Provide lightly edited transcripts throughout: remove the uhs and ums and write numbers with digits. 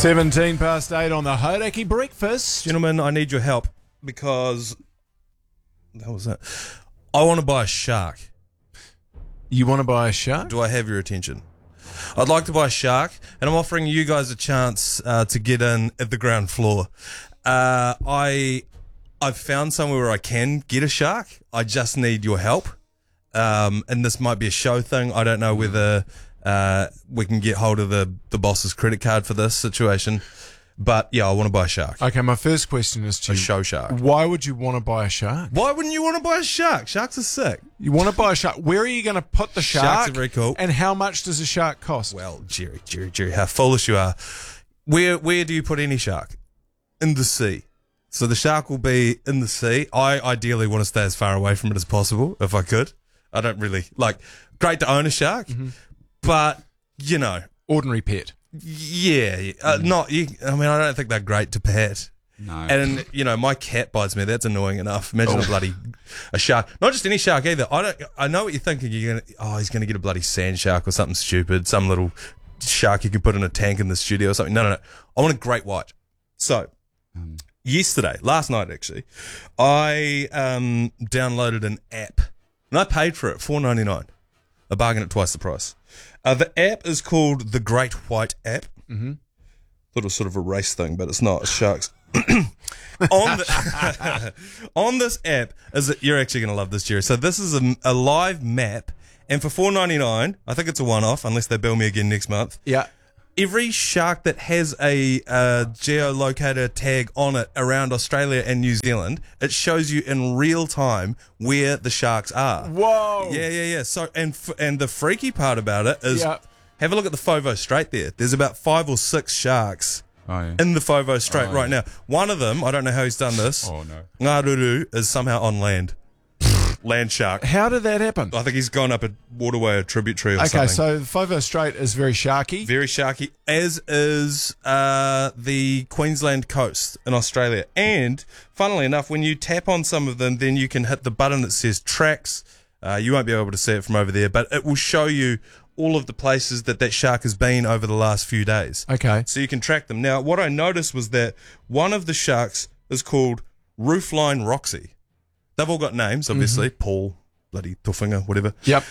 17 past 8 on the Hauraki Breakfast. Gentlemen, I need your help because... How was that? I want to buy a shark. You want to buy a shark? Do I have your attention? I'd like to buy a shark, and I'm offering you guys a chance to get in at the ground floor. I've found somewhere where I can get a shark. I just need your help. And this might be a show thing. I don't know whether we can get hold of the boss's credit card for this situation. But yeah, I want to buy a shark. Okay, my first question is to A you. show shark. Why would you want to buy a shark? Why wouldn't you want to buy a shark? Sharks are sick. You want to buy a shark. Where are you going to put the shark? Sharks are very cool. And how much does a shark cost? Well, Jerry, how foolish you are. Where do you put any shark? In the sea. So the shark will be in the sea. I ideally want to stay as far away from it as possible, if I could. I don't really, great to own a shark, but, you know. Ordinary pet. Yeah. I don't think they're great to pet. No. And, my cat bites me. That's annoying enough. Imagine a shark. Not just any shark either. I know what you're thinking. He's going to get a bloody sand shark or something stupid. Some little shark you could put in a tank in the studio or something. No. I want a great white. So, last night actually, I downloaded an app. And I paid for it, $4.99. A bargain at twice the price. The app is called the Great White App. Mm-hmm. Thought it was sort of a race thing, but it's not. It's sharks. On this app, you're actually going to love this, Jerry. So this is a live map, and for $4.99, I think it's a one-off, unless they bill me again next month. Yeah. Every shark that has a geolocator tag on it around Australia and New Zealand, it shows you in real time where the sharks are. Whoa. Yeah. So and the freaky part about it is, have a look at the Fovo Strait there. There's about 5 or 6 sharks in the Fovo Strait right now. One of them, I don't know how he's done this. Oh no. Ngaruru is somehow on land. Land shark. How did that happen? I think he's gone up a waterway or tributary or something. Okay, so the Fovo Strait is very sharky. Very sharky, as is the Queensland coast in Australia. And, funnily enough, when you tap on some of them, then you can hit the button that says tracks. You won't be able to see it from over there, but it will show you all of the places that shark has been over the last few days. Okay. So you can track them. Now, what I noticed was that one of the sharks is called Roofline Roxy. They've all got names, obviously. Paul, bloody Tuffinger, whatever. Yep.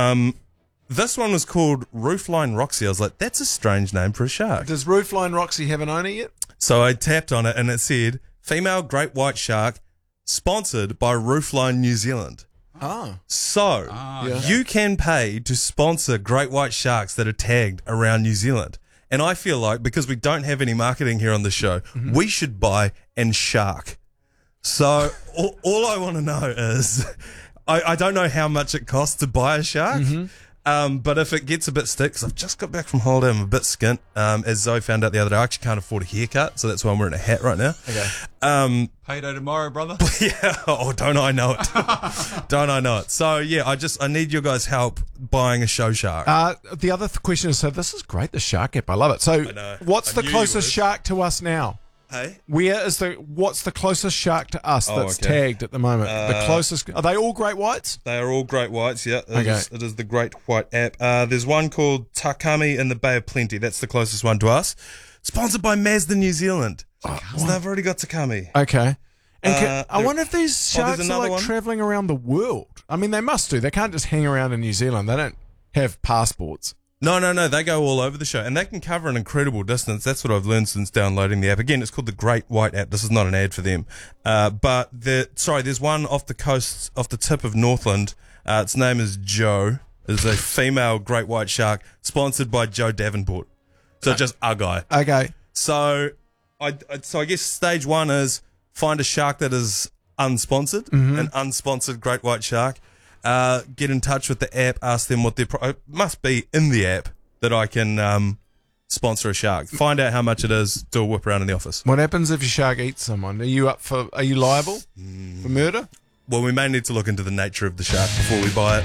This one was called Roofline Roxy. I was like, that's a strange name for a shark. Does Roofline Roxy have an owner yet? So I tapped on it and it said, female great white shark, sponsored by Roofline New Zealand. Ah. So you can pay to sponsor great white sharks that are tagged around New Zealand. And I feel like, because we don't have any marketing here on the show, we should buy and shark. So all I want to know is, I don't know how much it costs to buy a shark, but if it gets a bit stiff, because I've just got back from holiday, I'm a bit skint. As Zoe found out the other day, I actually can't afford a haircut, so that's why I'm wearing a hat right now. Okay. Payday tomorrow, brother. Yeah. Oh, don't I know it? Don't I know it? So yeah, I need your guys' help buying a show shark. The other question is, so this is great, the shark app. I love it. So what's the closest shark to us now? Hey? What's the closest shark to us that's tagged at the moment? The closest, are they all great whites? They are all great whites, yeah. It is the Great White App. There's one called Takami in the Bay of Plenty. That's the closest one to us. Sponsored by Mazda New Zealand. So they've already got Takami. Okay. And I wonder if these sharks are one. travelling around the world. I mean, they must do. They can't just hang around in New Zealand. They don't have passports. No. They go all over the show, and they can cover an incredible distance. That's what I've learned since downloading the app. Again, it's called the Great White App. This is not an ad for them. But there's one off the coast, off the tip of Northland. Its name is Joe. It's a female great white shark, sponsored by Joe Davenport. So just a guy. Okay. So I guess stage one is find a shark that is unsponsored, an unsponsored great white shark. Get in touch with the app, ask them what it must be in the app that I can sponsor a shark. Find out how much it is, do a whip around in the office. What happens if your shark eats someone? Are you liable for murder? Well, we may need to look into the nature of the shark before we buy it.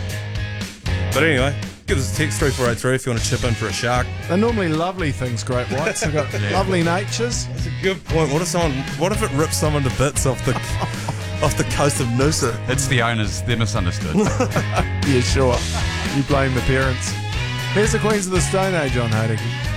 But anyway, give us a text 3483 if you want to chip in for a shark. They're normally lovely things, great whites. They've got lovely natures. That's a good point. What if it rips someone to bits off the coast of Noosa? It's the owners. They're misunderstood. Yeah, sure. You blame the parents. Here's the Queens of the Stone Age on Hauraki.